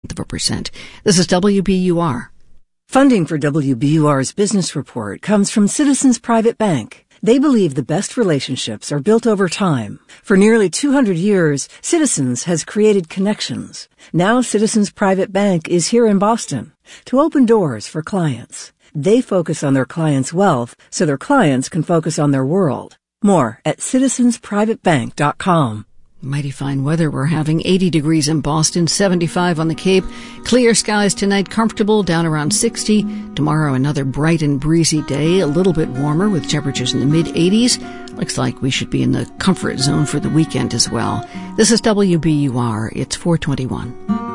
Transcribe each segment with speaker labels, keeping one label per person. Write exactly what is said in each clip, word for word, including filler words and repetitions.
Speaker 1: of a percent. This is W B U R.
Speaker 2: Funding for W B U R's business report comes from Citizens Private Bank. They believe the best relationships are built over time. For nearly two hundred years, Citizens has created connections. Now Citizens Private Bank is here in Boston to open doors for clients. They focus on their clients' wealth so their clients can focus on their world. More at citizens private bank dot com.
Speaker 1: Mighty fine weather we're having. eighty degrees in Boston, seventy-five on the Cape. Clear skies tonight, comfortable, down around sixty. Tomorrow another bright and breezy day, a little bit warmer with temperatures in the mid-eighties. Looks like we should be in the comfort zone for the weekend as well. This is W B U R. It's four twenty-one.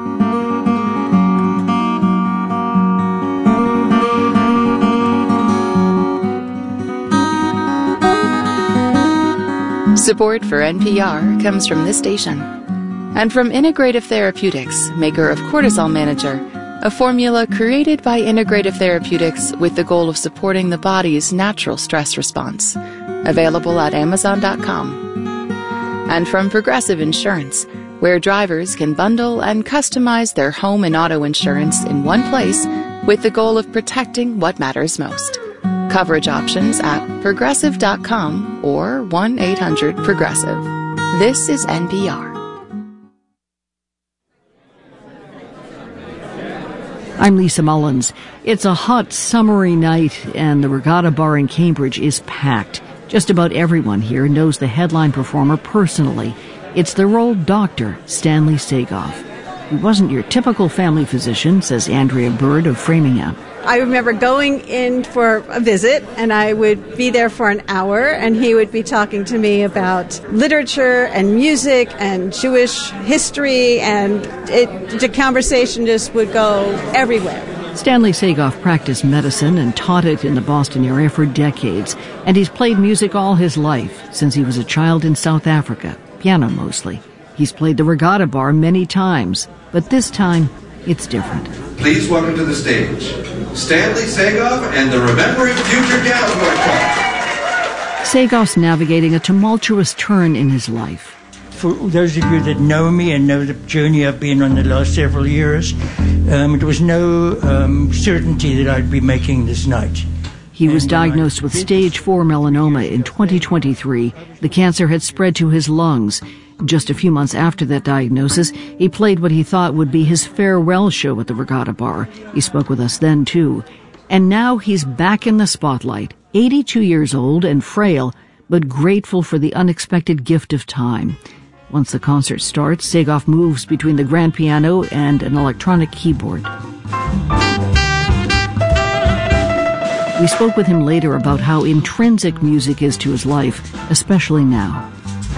Speaker 3: Support for N P R comes from this station and from Integrative Therapeutics, maker of Cortisol Manager, a formula created by Integrative Therapeutics with the goal of supporting the body's natural stress response. Available at amazon dot com. And from Progressive Insurance, where drivers can bundle and customize their home and auto insurance in one place with the goal of protecting what matters most. Coverage options at progressive dot com or one eight hundred progressive. This is N P R.
Speaker 1: I'm Lisa Mullins. It's a hot, summery night, and the Regatta Bar in Cambridge is packed. Just about everyone here knows the headline performer personally. It's their old doctor, Stanley Sagoff. He wasn't your typical family physician, says Andrea Bird of Framingham.
Speaker 4: I remember going in for a visit, and I would be there for an hour, and he would be talking to me about literature and music and Jewish history, and it, the conversation just would go everywhere.
Speaker 1: Stanley Sagoff practiced medicine and taught it in the Boston area for decades, and he's played music all his life, since he was a child in South Africa, piano mostly. He's played the Regatta Bar many times, but this time, it's different.
Speaker 5: Please welcome to the stage, Stanley Sagoff and the Remembering Future Jazz Quartet.
Speaker 1: Sagoff's navigating a tumultuous turn in his life.
Speaker 6: For those of you that know me and know the journey I've been on the last several years, um, there was no um, certainty that I'd be making this night.
Speaker 1: He was diagnosed with stage four melanoma in twenty twenty-three. The cancer had spread to his lungs. Just a few months after that diagnosis, he played what he thought would be his farewell show at the Regatta Bar. He spoke with us then, too. And now he's back in the spotlight, eighty-two years old and frail, but grateful for the unexpected gift of time. Once the concert starts, Sagoff moves between the grand piano and an electronic keyboard. We spoke with him later about how intrinsic music is to his life, especially now.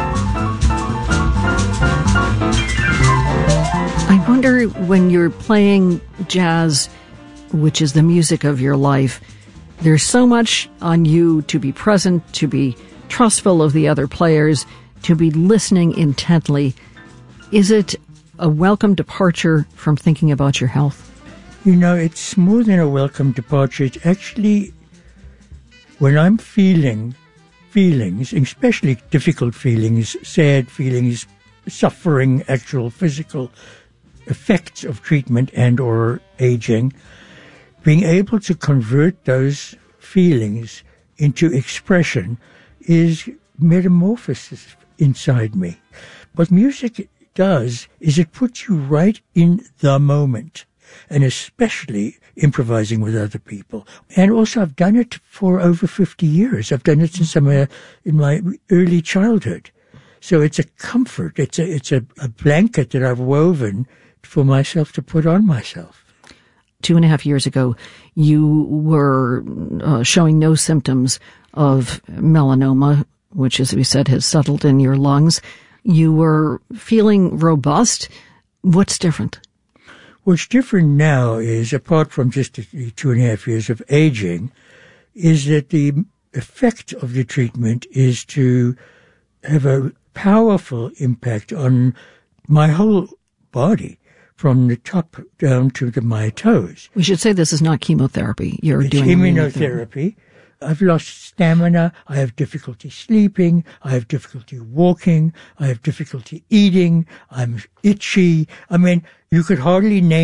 Speaker 1: I wonder, when you're playing jazz, which is the music of your life, there's so much on you to be present, to be trustful of the other players, to be listening intently. Is it a welcome departure from thinking about your health?
Speaker 6: You know, it's more than a welcome departure. It's actually, when I'm feeling feelings, especially difficult feelings, sad feelings, suffering, actual physical effects of treatment and or aging, being able to convert those feelings into expression is metamorphosis inside me. What music does is it puts you right in the moment, and especially improvising with other people. And also I've done it for over fifty years. I've done it since I'm a, in my early childhood. So it's a comfort. It's a, it's a, a blanket that I've woven for myself to put on myself.
Speaker 1: Two and a half years ago, you were uh, showing no symptoms of melanoma, which, as we said, has settled in your lungs. You were feeling robust. What's different?
Speaker 6: What's different now is, apart from just the two and a half years of aging, is that the effect of the treatment is to have a powerful impact on my whole body, from the top down to the, my toes.
Speaker 1: We should say this is not chemotherapy. You're
Speaker 6: it's
Speaker 1: doing
Speaker 6: immunotherapy. I've lost stamina. I have difficulty sleeping. I have difficulty walking. I have difficulty eating. I'm itchy. I mean, you could hardly name